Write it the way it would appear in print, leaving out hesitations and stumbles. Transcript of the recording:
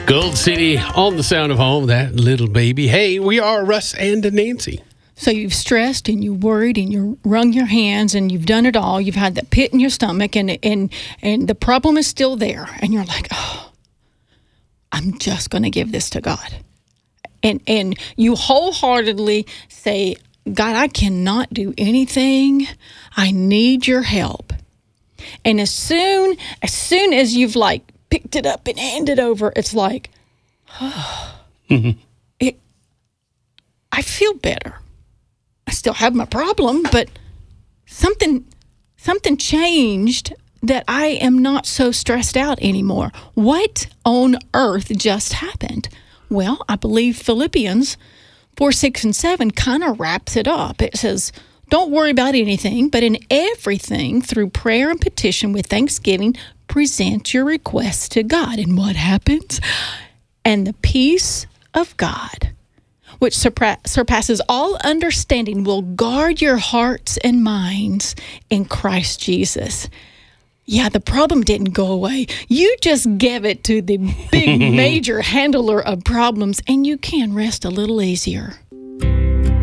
Gold City on the Sound of Home, that little baby. Hey, we are Russ and Nancy. So you've stressed and you worried and you wrung your hands and you've done it all. You've had that pit in your stomach and the problem is still there. And you're like, oh, I'm just going to give this to God. And you wholeheartedly say, God, I cannot do anything. I need your help. And as soon as you've like picked it up and handed over, it's like, oh, I feel better. I still have my problem, but something changed that I am not so stressed out anymore. What on earth just happened? Well, I believe Philippians 4, 6, and 7 kind of wraps it up. It says, don't worry about anything, but in everything, through prayer and petition with thanksgiving, present your requests to God. And what happens? And the peace of God, which surpasses all understanding, will guard your hearts and minds in Christ Jesus. Yeah, the problem didn't go away. You just gave it to the big major handler of problems, and you can rest a little easier.